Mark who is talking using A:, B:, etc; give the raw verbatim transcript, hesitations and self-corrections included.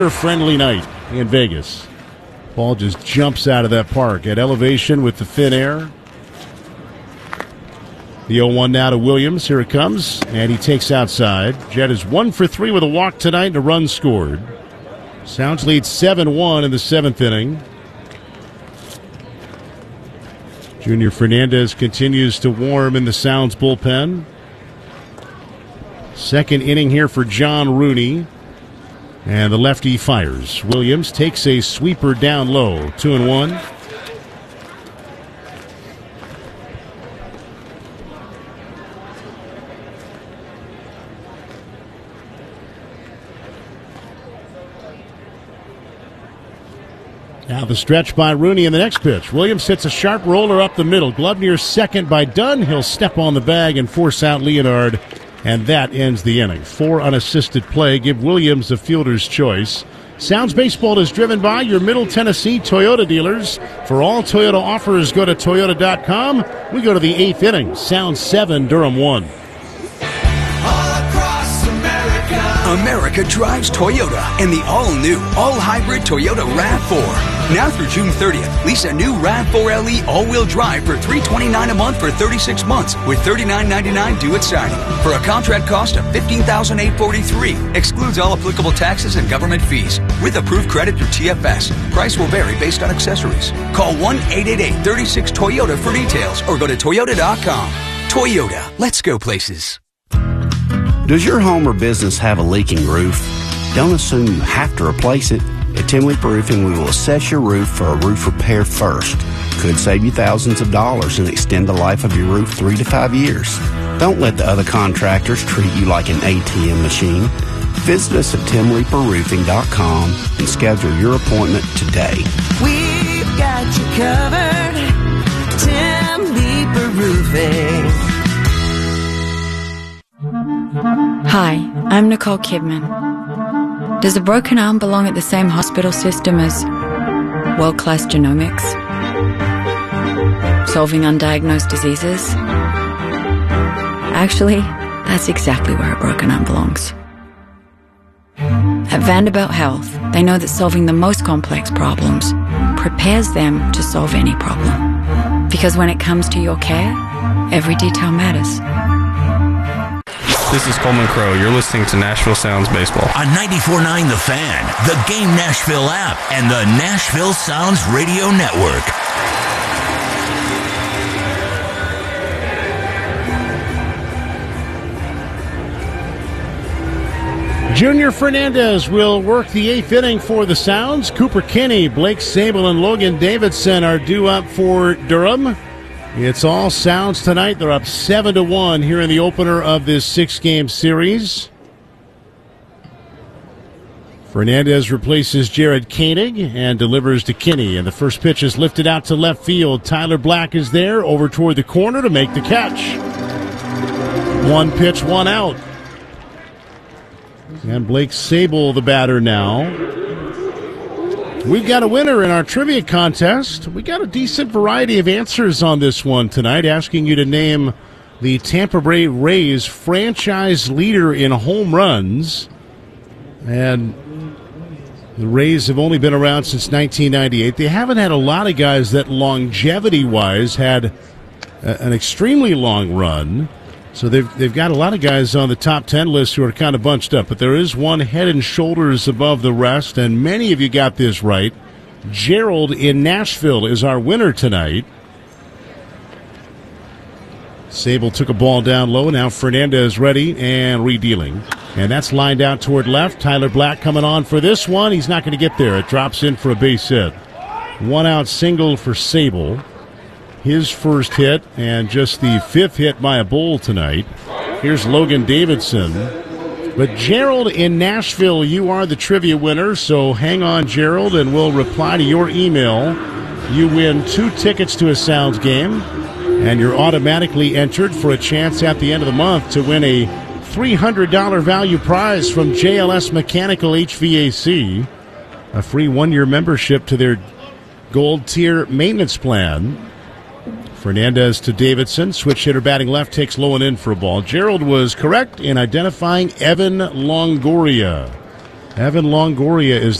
A: Friendly night in Vegas. Ball just jumps out of that park at elevation with the thin air. The oh one now to Williams. Here it comes, and he takes outside. Jet is one for three with a walk tonight and a run scored. Sounds lead seven one in the seventh inning. Junior Fernandez continues to warm in the Sounds bullpen. Second inning here for John Rooney. And the lefty fires. Williams takes a sweeper down low. Two and one. Now the stretch by Rooney in the next pitch. Williams hits a sharp roller up the middle. Glove near second by Dunn. He'll step on the bag and force out Leonard. And that ends the inning. Four unassisted play. Give Williams a fielder's choice. Sounds Baseball is driven by your Middle Tennessee Toyota dealers. For all Toyota offers, go to Toyota dot com. We go to the eighth inning. Sounds seven, Durham one.
B: All across America.
C: America drives Toyota and the all-new, all-hybrid Toyota RAV four. Now through June thirtieth, lease a new RAV four L E all-wheel drive for three hundred twenty-nine dollars a month for thirty-six months with thirty-nine ninety-nine due at signing. For a contract cost of fifteen thousand eight hundred forty-three dollars. Excludes all applicable taxes and government fees. With approved credit through T F S. Price will vary based on accessories. Call one eight eight eight, three six, Toyota for details or go to Toyota dot com. Toyota, let's go places.
D: Does your home or business have a leaking roof? Don't assume you have to replace it. At Tim Leeper Roofing, we will assess your roof for a roof repair first. Could save you thousands of dollars and extend the life of your roof three to five years. Don't let the other contractors treat you like an A T M machine. Visit us at Tim Leeper Roofing dot com and schedule your appointment today.
B: We've got you covered. Tim Leeper Roofing.
E: Hi, I'm Nicole Kidman. Does a broken arm belong at the same hospital system as world-class genomics? Solving undiagnosed diseases? Actually, that's exactly where a broken arm belongs. At Vanderbilt Health, they know that solving the most complex problems prepares them to solve any problem. Because when it comes to your care, every detail matters.
F: This is Coleman Crow. You're listening to Nashville Sounds Baseball.
G: On ninety-four point nine The Fan, the Game Nashville app, and the Nashville Sounds Radio Network.
A: Junior Fernandez will work the eighth inning for the Sounds. Cooper Kinney, Blake Sabol, and Logan Davidson are due up for Durham. It's all Sounds tonight. They're up seven to one here in the opener of this six-game series. Fernandez replaces Jared Koenig and delivers to Kinney. And the first pitch is lifted out to left field. Tyler Black is there, over toward the corner to make the catch. One pitch, one out. And Blake Sabol, the batter now. We've got a winner in our trivia contest. We got a decent variety of answers on this one tonight, asking you to name the Tampa Bay Rays franchise leader in home runs. And the Rays have only been around since nineteen ninety-eight. They haven't had a lot of guys that longevity-wise had a, an extremely long run. So they've they've got a lot of guys on the top ten list who are kind of bunched up, but there is one head and shoulders above the rest, and many of you got this right. Gerald in Nashville is our winner tonight. Sabol took a ball down low. Now Fernandez ready and redealing. And that's lined out toward left. Tyler Black coming on for this one. He's not going to get there. It drops in for a base hit. One out single for Sabol. His first hit and just the fifth hit by a Bull tonight. Here's Logan Davidson. But Gerald in Nashville, you are the trivia winner, so hang on, Gerald, and we'll reply to your email. You win two tickets to a Sounds game, and you're automatically entered for a chance at the end of the month to win a three hundred dollars value prize from J L S Mechanical H V A C, a free one-year membership to their gold tier maintenance plan. Fernandez to Davidson. Switch hitter batting left, takes low and in for a ball. Gerald was correct in identifying Evan Longoria. Evan Longoria is